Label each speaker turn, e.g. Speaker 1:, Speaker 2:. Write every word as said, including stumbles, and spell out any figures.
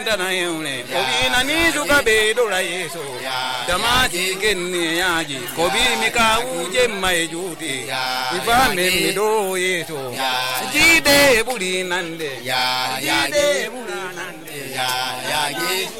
Speaker 1: Danayone, Kobina Nizuka Bedo Rayeso, Damati Geniaji, Kobi Mika Uje Majuti, Ivan Mido Yeso, Jide Budinande, Jide Budinande,